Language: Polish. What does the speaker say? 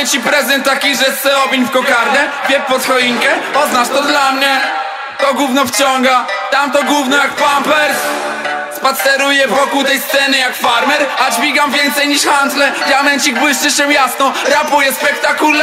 Mamy ci prezent taki, że se obiń w kokardę. Wiep pod choinkę, oznacz to dla mnie. To gówno wciąga, tamto gówno jak Pampers. Spaceruję wokół tej sceny jak farmer, a dźwigam więcej niż handle. Diamencik błyszczy się jasno, rapuję spektakularnie.